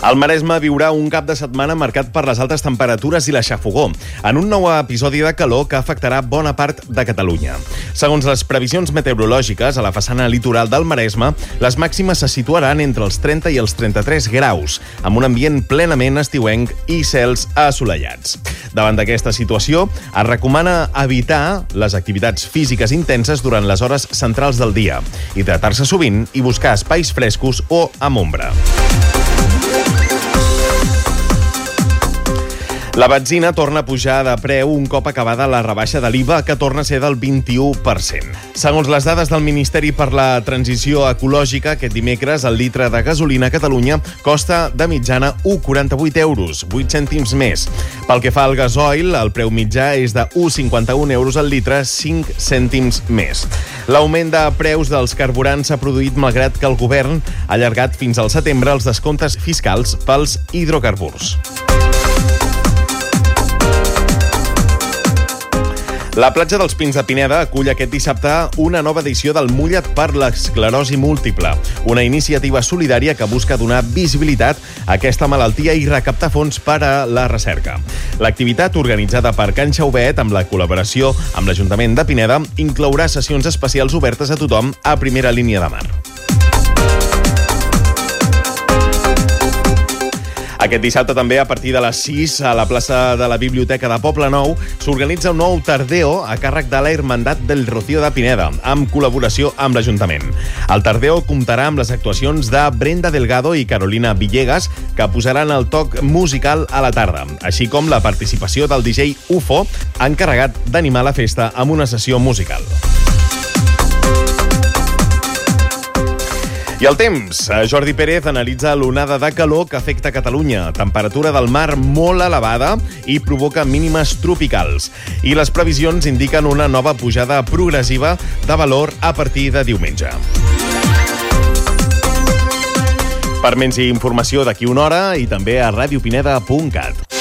El Maresme viurà un cap de setmana marcat per les altes temperatures i la xafogor, en un nou episodi de calor que afectarà bona part de Catalunya. Segons les previsions meteorològiques, a la façana litoral del Maresme, les màximes se situaran entre els 30 i els 33 graus, amb un ambient plenament estiuenc i cels assolellats. Davant d'aquesta situació, es recomana evitar les activitats físiques intenses durant les hores centrals del dia, hidratar-se sovint i buscar espais frescos o amb ombra. La benzina torna a pujar de preu un cop acabada la rebaixa de l'IVA, que torna a ser del 21%. Segons les dades del Ministeri per la Transició Ecològica, aquest dimecres el litre de gasolina a Catalunya costa de mitjana 1,48 euros, 8 cèntims més. Pel que fa al gasoil, el preu mitjà és de 1,51 euros al litre, 5 cèntims més. L'augment de preus dels carburants s'ha produït malgrat que el govern ha allargat fins al setembre els descomptes fiscals pels hidrocarburs. La platja dels Pins de Pineda acull aquest dissabte una nova edició del Mulla't per l'esclerosi múltiple, una iniciativa solidària que busca donar visibilitat a aquesta malaltia i recaptar fons per a la recerca. L'activitat, organitzada per Can Xauvet amb la col·laboració amb l'Ajuntament de Pineda, inclourà sessions especials obertes a tothom a primera línia de mar. Aquest dissabte també, a partir de les 6, a la plaça de la Biblioteca de Poblenou, s'organitza un nou Tardeo a càrrec de la Hermandad del Rocío de Pineda, amb col·laboració amb l'Ajuntament. El Tardeo comptarà amb les actuacions de Brenda Delgado i Carolina Villegas, que posaran el toc musical a la tarda, així com la participació del DJ UFO, encarregat d'animar la festa amb una sessió musical. I el temps. Jordi Pérez analitza l'onada de calor que afecta Catalunya. Temperatura del mar molt elevada i provoca mínimes tropicals. I les previsions indiquen una nova pujada progressiva de valor a partir de diumenge. Per més informació d'aquí una hora i també a radiopineda.cat.